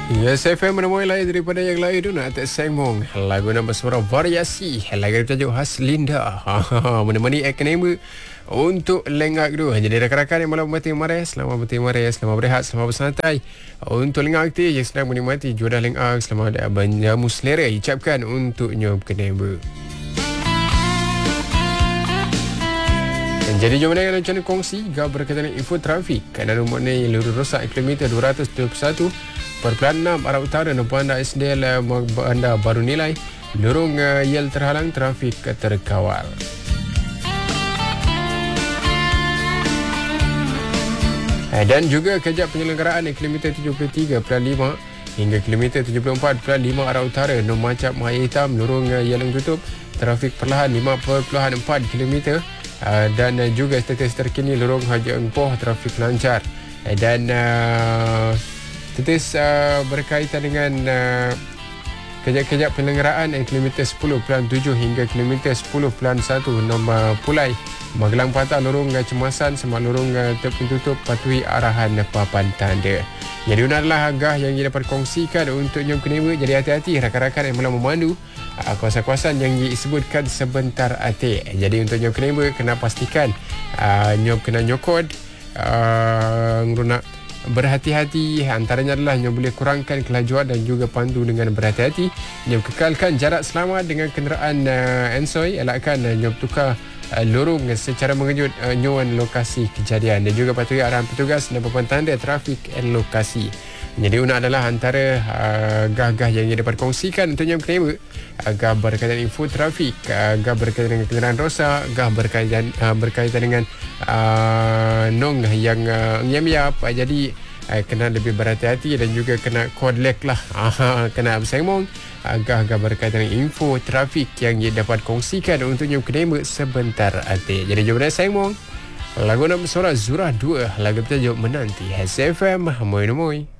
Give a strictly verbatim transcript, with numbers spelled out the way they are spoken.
Ya, saya F M menemui lain daripada yang lain tu nak tak sengong. Lagu nama suara variasi. Lagu tajuk khas Linda. Menemani akademi untuk lengak tu. Jadi rakan-rakan yang malam berhati marai, selamat berhati marai, selamat berehat, selamat bersantai. Untuk lengak tu yang sedang menikmati juadah lengak, selamat ada berjamu selera ucapkan untuk nyob keneba. Jadi jom dengan rencana kongsi gak berkaitan dengan info trafik kerana rumah ni lurus rosak kilometer dua ratus tujuh puluh satu perpuluhan enam arah utara dan anda S D L anda baru nilai lorong uh, yel terhalang trafik terkawal. Dan juga kejap penyelenggaraan kilometer tujuh puluh tiga perpuluhan lima hingga kilometer tujuh puluh empat perpuluhan lima arah utara Nom Macap Mahaya Hitam lorong uh, yel tutup trafik perlahan lima perpuluhan empat kilometer. Uh, dan uh, juga status terkini lorong Haji Engpoh trafik lancar uh, dan uh, status uh, berkaitan dengan uh, kejap-kejap penyelenggaraan uh, kilometer sepuluh perpuluhan tujuh hingga kilometer sepuluh perpuluhan satu nombor Pulai Magelang Patah lorong uh, Cemasan sama lorong uh, tertutup patuhi arahan uh, papan tanda. Jadi ini adalah agah yang dapat kongsikan untuk nyom kenema. Jadi hati-hati rakan-rakan yang malam memandu uh, kawasan-kawasan yang disebutkan sebentar hati. Jadi untuk nyom kenema kena pastikan uh, nyom kena nyokod uh, nak berhati-hati. Antaranya adalah nyom boleh kurangkan kelajuan dan juga pandu dengan berhati-hati. Nyom kekalkan jarak selamat dengan kenderaan uh, Ensoy. Elakkan uh, nyom tukar Uh, lorong secara mengejut uh, nyuan lokasi kejadian dan juga patuhi arahan petugas dan papan tanda trafik and lokasi. Jadi una adalah antara uh, gah-gah yang dapat kongsikan untuk yang kenema. Uh, gah berkaitan info trafik, uh, gah berkaitan dengan kenderaan rosak, gah berkaitan uh, berkaitan dengan uh, nong yang uh, ngiam-ngiap. Uh, jadi uh, kena lebih berhati-hati dan juga kena kodlek lah. Uh, kena bersengmong. Agak-agak berkaitan dengan info trafik yang ia dapat kongsikan untuk nyom kenema sebentar hati. Jadi jom dah sengmong lagu nama suara Zurah dua lagu bertajuk Menanti. S F M Moy Moy.